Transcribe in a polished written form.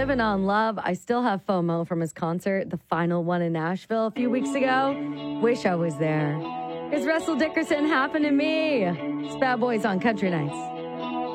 living on love. I still have FOMO from his concert, the final one in Nashville a few weeks ago. Wish I was there. Here's Russell Dickerson, Happened to Me. It's Bad Boys on Country Nights.